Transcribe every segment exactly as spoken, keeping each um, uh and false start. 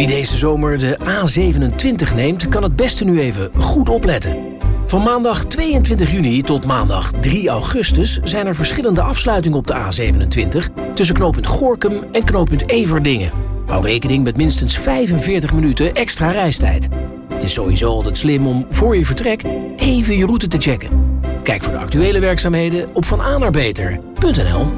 Wie deze zomer de A zevenentwintig neemt, kan het beste nu even goed opletten. Van maandag tweeëntwintig juni tot maandag drie augustus zijn er verschillende afsluitingen op de A zevenentwintig tussen knooppunt Gorinchem en knooppunt Everdingen. Hou rekening met minstens vijfenveertig minuten extra reistijd. Het is sowieso altijd slim om voor je vertrek even je route te checken. Kijk voor de actuele werkzaamheden op van a naar beter punt n l.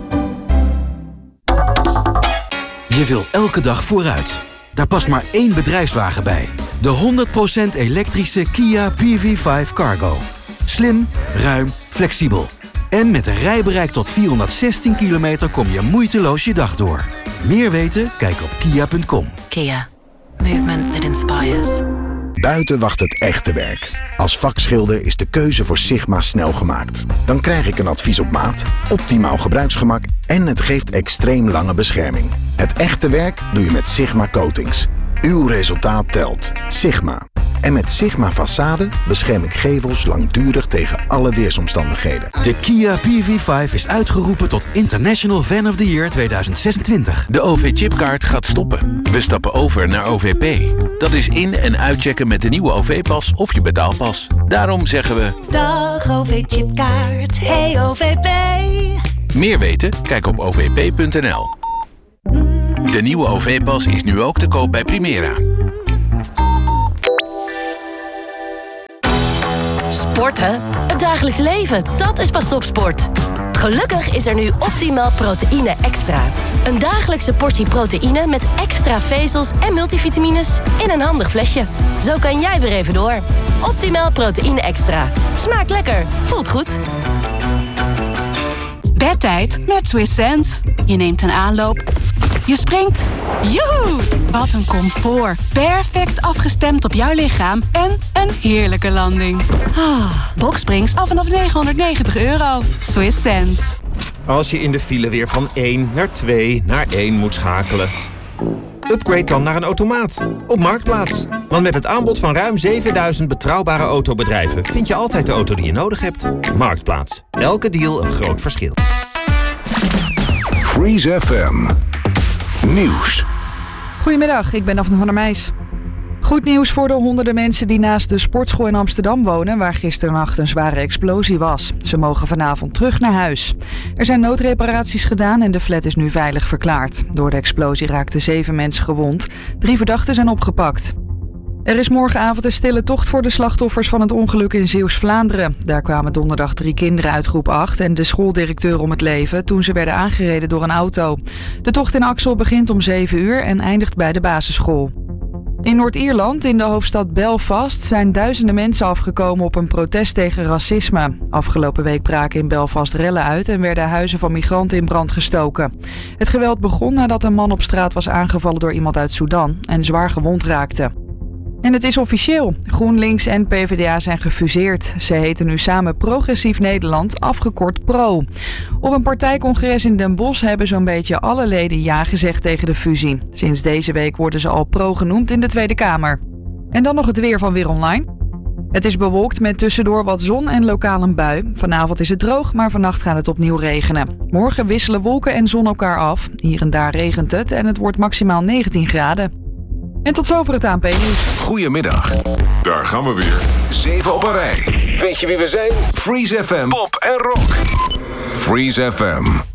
Je wil elke dag vooruit. Daar past maar één bedrijfswagen bij. De honderd procent elektrische Kia P V vijf Cargo. Slim, ruim, flexibel. En met een rijbereik tot vierhonderdzestien kilometer kom je moeiteloos je dag door. Meer weten? Kijk op kia punt com. Kia. Movement that inspires. Buiten wacht het echte werk. Als vakschilder is de keuze voor Sigma snel gemaakt. Dan krijg ik een advies op maat, optimaal gebruiksgemak en het geeft extreem lange bescherming. Het echte werk doe je met Sigma Coatings. Uw resultaat telt. Sigma. En met Sigma Façade bescherm ik gevels langdurig tegen alle weersomstandigheden. De Kia P V vijf is uitgeroepen tot International Van of the Year tweeduizend zesentwintig. De O V-chipkaart gaat stoppen. We stappen over naar O V P. Dat is in- en uitchecken met de nieuwe O V-pas of je betaalpas. Daarom zeggen we... Dag O V-chipkaart, hey O V P. Meer weten? Kijk op o v p punt n l. De nieuwe O V-pas is nu ook te koop bij Primera. Sporten? Het dagelijks leven, dat is pas topsport. Gelukkig is er nu Optimal Proteïne Extra. Een dagelijkse portie proteïne met extra vezels en multivitamines in een handig flesje. Zo kan jij weer even door. Optimal Proteïne Extra. Smaakt lekker, voelt goed. Bedtijd met Swiss Sense. Je neemt een aanloop. Je springt. Joehoe! Wat een comfort. Perfect afgestemd op jouw lichaam en een heerlijke landing. Ah, Boxsprings af vanaf negenhonderdnegentig euro. Swiss Sense. Als je in de file weer van één naar twee naar één moet schakelen. Upgrade dan naar een automaat. Op Marktplaats. Want met het aanbod van ruim zevenduizend betrouwbare autobedrijven vind je altijd de auto die je nodig hebt. Marktplaats. Elke deal een groot verschil. Freeze F M. Nieuws. Goedemiddag, ik ben Daphne van der Meijs. Goed nieuws voor de honderden mensen die naast de sportschool in Amsterdam wonen, waar gisternacht een zware explosie was. Ze mogen vanavond terug naar huis. Er zijn noodreparaties gedaan en de flat is nu veilig verklaard. Door de explosie raakten zeven mensen gewond. Drie verdachten zijn opgepakt. Er is morgenavond een stille tocht voor de slachtoffers van het ongeluk in Zeeuws-Vlaanderen. Daar kwamen donderdag drie kinderen uit groep acht en de schooldirecteur om het leven toen ze werden aangereden door een auto. De tocht in Axel begint om zeven uur en eindigt bij de basisschool. In Noord-Ierland, in de hoofdstad Belfast, zijn duizenden mensen afgekomen op een protest tegen racisme. Afgelopen week braken in Belfast rellen uit en werden huizen van migranten in brand gestoken. Het geweld begon nadat een man op straat was aangevallen door iemand uit Sudan en zwaar gewond raakte. En het is officieel. GroenLinks en P v d A zijn gefuseerd. Ze heten nu samen Progressief Nederland, afgekort PRO. Op een partijcongres in Den Bosch hebben zo'n beetje alle leden ja gezegd tegen de fusie. Sinds deze week worden ze al PRO genoemd in de Tweede Kamer. En dan nog het weer van Weer Online. Het is bewolkt met tussendoor wat zon en lokaal een bui. Vanavond is het droog, maar vannacht gaat het opnieuw regenen. Morgen wisselen wolken en zon elkaar af. Hier en daar regent het en het wordt maximaal negentien graden. En tot zover het A N P-nieuws. Goedemiddag. Daar gaan we weer. Zeven op een rij. Weet je wie we zijn? Freeze F M. Pop en rock. Freeze F M.